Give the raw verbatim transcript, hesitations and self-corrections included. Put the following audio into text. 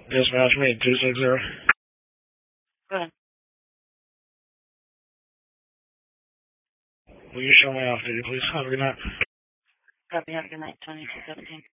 Dispatch me two six zero. Go ahead. Will you show me off duty, please? Have a good night. Copy. Have a good night. twenty-two seventeen.